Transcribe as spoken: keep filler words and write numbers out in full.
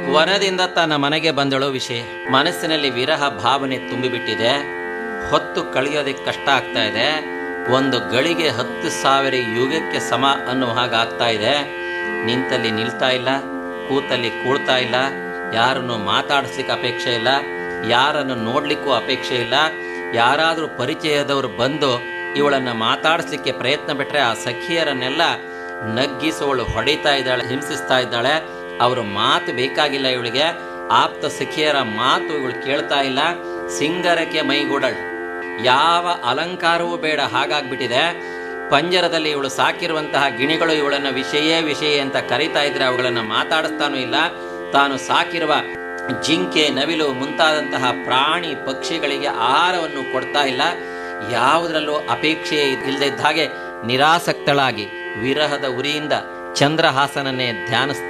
ವನದಿಂದ ತನ್ನ ಮನೆಗೆ ಬಂದಳು ವಿಷಯ. ಮನಸ್ಸಿನಲ್ಲಿ ವಿರಹ ಭಾವನೆ ತುಂಬಿಬಿಟ್ಟಿದೆ. ಹೊತ್ತು ಕಳೆಯೋದಕ್ಕೆ ಕಷ್ಟ ಆಗ್ತಾ ಇದೆ. ಒಂದು ಗಳಿಗೆ ಹತ್ತು ಸಾವಿರ ಯುಗಕ್ಕೆ ಸಮ ಅನ್ನುವ ಹಾಗಾಗ್ತಾ ಇದೆ. ನಿಂತಲ್ಲಿ ನಿಲ್ತಾ ಇಲ್ಲ, ಕೂತಲ್ಲಿ ಕೂಡ್ತಾ ಇಲ್ಲ, ಯಾರನ್ನು ಮಾತಾಡಿಸ್ಲಿಕ್ಕೆ ಅಪೇಕ್ಷೆ ಇಲ್ಲ, ಯಾರನ್ನು ನೋಡ್ಲಿಕ್ಕೂ ಅಪೇಕ್ಷೆ ಇಲ್ಲ. ಯಾರಾದರೂ ಪರಿಚಯದವರು ಬಂದು ಇವಳನ್ನು ಮಾತಾಡಿಸ್ಲಿಕ್ಕೆ ಪ್ರಯತ್ನ ಬಿಟ್ಟರೆ ಆ ಸಖಿಯರನ್ನೆಲ್ಲ ನಗ್ಗಿಸೋಳು ಹೊಡಿತಾ ಇದ್ದಾಳೆ, ಹಿಂಸಿಸ್ತಾ ಇದ್ದಾಳೆ. ಅವ್ರ ಮಾತು ಬೇಕಾಗಿಲ್ಲ ಇವಳಿಗೆ. ಆಪ್ತ ಸಖಿಯರ ಮಾತು ಇವಳು ಕೇಳ್ತಾ ಇಲ್ಲ. ಸಿಂಗರಕ್ಕೆ ಮೈಗೂಡಳು. ಯಾವ ಅಲಂಕಾರವೂ ಬೇಡ ಹಾಗಾಗ್ಬಿಟ್ಟಿದೆ. ಪಂಜರದಲ್ಲಿ ಇವಳು ಸಾಕಿರುವಂತಹ ಗಿಣಿಗಳು ಇವಳನ್ನು ವಿಷಯ ವಿಷಯ ಅಂತ ಕರೀತಾ ಇದ್ರೆ ಅವುಗಳನ್ನು ಮಾತಾಡಿಸ್ತಾನೂ ಇಲ್ಲ. ತಾನು ಸಾಕಿರುವ ಜಿಂಕೆ, ನವಿಲು ಮುಂತಾದಂತಹ ಪ್ರಾಣಿ ಪಕ್ಷಿಗಳಿಗೆ ಆಹಾರವನ್ನು ಕೊಡ್ತಾ ಇಲ್ಲ. ಯಾವುದರಲ್ಲೂ ಅಪೇಕ್ಷೆ ಇಲ್ಲದಿದ್ದ ಹಾಗೆ ನಿರಾಸಕ್ತಳಾಗಿ ವಿರಹದ ಉರಿಯಿಂದ ಚಂದ್ರಹಾಸನನ್ನೇ ಧ್ಯಾನಿಸ್ತಾ